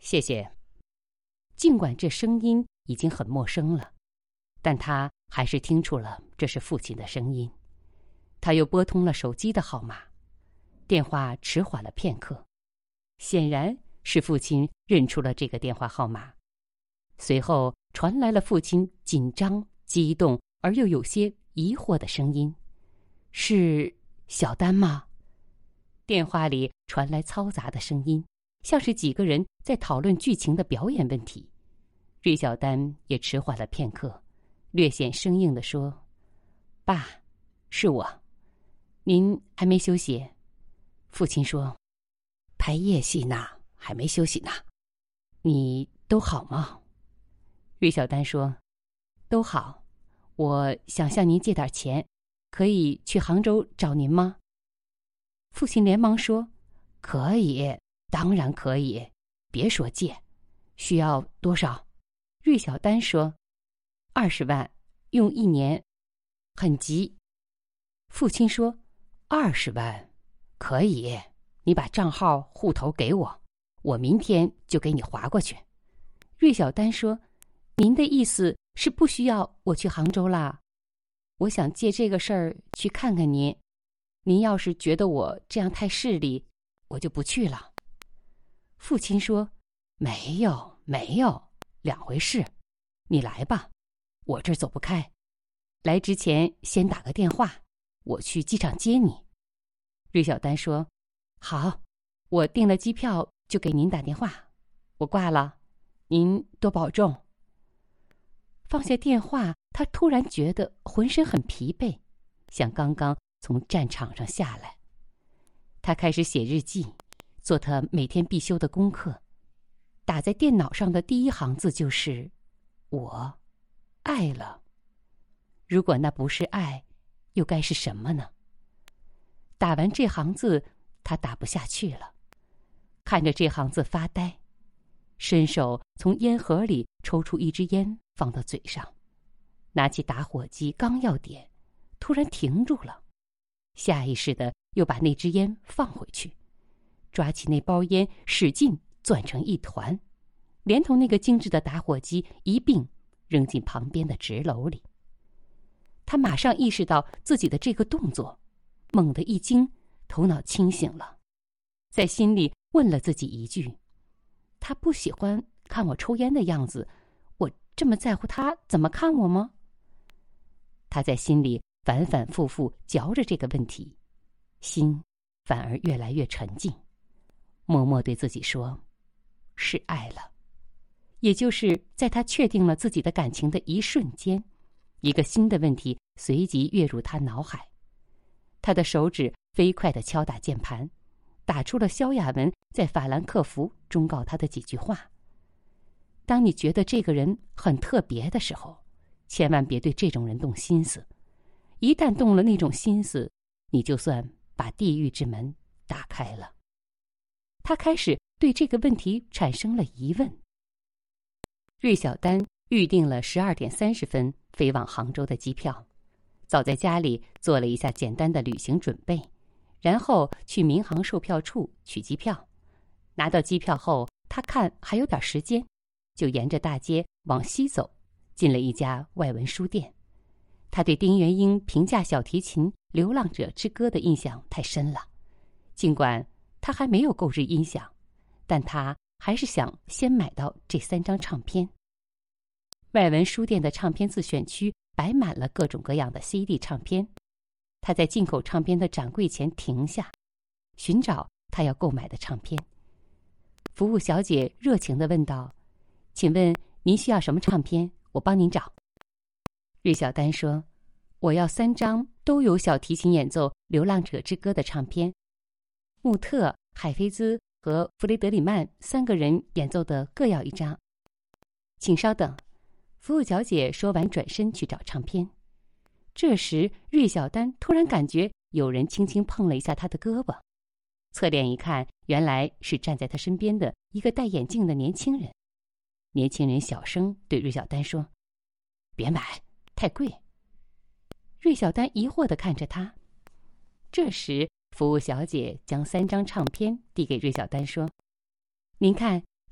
谢谢。尽管这声音已经很陌生了，但他还是听出了这是父亲的声音。他又拨通了手机的号码，电话迟缓了片刻，显然是父亲认出了这个电话号码。随后传来了父亲紧张、激动而又有些疑惑的声音：“是小丹吗？”电话里传来嘈杂的声音，像是几个人在讨论剧情的表演问题。芮小丹也迟缓了片刻，略显生硬地说：“爸，是我。您还没休息？”父亲说：“拍夜戏呢，还没休息呢。你都好吗？”芮小丹说：“都好。我想向您借点钱，可以去杭州找您吗？”父亲连忙说：“可以，当然可以，别说借。需要多少？”芮小丹说：“20万，用1年，很急。”父亲说：“20万，可以，你把账号户头给我，我明天就给你划过去。”芮小丹说：“您的意思是不需要我去杭州啦？我想借这个事儿去看看您。您要是觉得我这样太势利，我就不去了。”父亲说：“没有，两回事。你来吧，我这儿走不开。来之前先打个电话，我去机场接你。”芮小丹说：“好，我订了机票就给您打电话。我挂了，您多保重。”放下电话，他突然觉得浑身很疲惫，像刚刚从战场上下来。他开始写日记，做他每天必修的功课。打在电脑上的第一行字就是“我爱了”。如果那不是爱，又该是什么呢？打完这行字，他打不下去了，看着这行字发呆，伸手从烟盒里抽出一支烟放到嘴上，拿起打火机刚要点，突然停住了，下意识地又把那支烟放回去，抓起那包烟使劲攥成一团，连同那个精致的打火机一并扔进旁边的纸篓里。他马上意识到自己的这个动作，猛地一惊，头脑清醒了，在心里问了自己一句：他不喜欢看我抽烟的样子，我这么在乎他怎么看我吗？他在心里反反复复嚼着这个问题，心反而越来越沉静，默默对自己说：是爱了。也就是在他确定了自己的感情的一瞬间，一个新的问题随即跃入他脑海。他的手指飞快地敲打键盘，打出了萧亚文在法兰克福忠告他的几句话：当你觉得这个人很特别的时候，千万别对这种人动心思，一旦动了那种心思，你就算把地狱之门打开了。他开始对这个问题产生了疑问。芮小丹预定了12点30分飞往杭州的机票，早在家里做了一下简单的旅行准备，然后去民航售票处取机票。拿到机票后，他看还有点时间，就沿着大街往西走，进了一家外文书店。他对丁元英评价小提琴《流浪者之歌》的印象太深了，尽管他还没有购置音响，但他还是想先买到这3张唱片。外文书店的唱片自选区摆满了各种各样的 CD 唱片。他在进口唱片的展柜前停下，寻找他要购买的唱片。服务小姐热情地问道：请问您需要什么唱片？我帮您找。芮小丹说：我要3张都有小提琴演奏《流浪者之歌》的唱片，穆特、海菲兹和弗雷德里曼3个人演奏的各要1张。请稍等。服务小姐说完转身去找唱片。这时芮小丹突然感觉有人轻轻碰了一下他的胳膊，侧脸一看，原来是站在他身边的一个戴眼镜的年轻人。年轻人小声对芮小丹说：别买，太贵。芮小丹疑惑地看着他。这时服务小姐将3张唱片递给芮小丹说：您看，